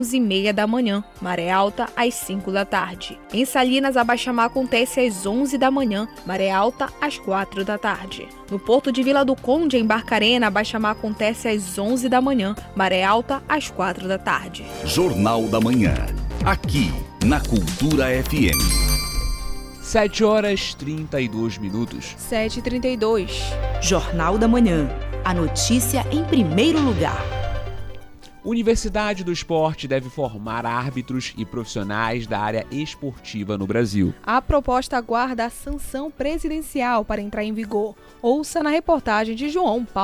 11h30 da manhã, maré alta às 5 da tarde. Em Salinas, a baixamar acontece às 11 da manhã, maré alta às 4 da tarde. No Porto de Vila do Conde, em Barcarena, a baixamar acontece às 11 da manhã, maré alta às 4 da tarde. Jornal da Manhã, aqui na Cultura FM. 7h32. 7h32. Jornal da Manhã. A notícia em primeiro lugar. Universidade do Esporte deve formar árbitros e profissionais da área esportiva no Brasil. A proposta aguarda a sanção presidencial para entrar em vigor. Ouça na reportagem de João Paulo.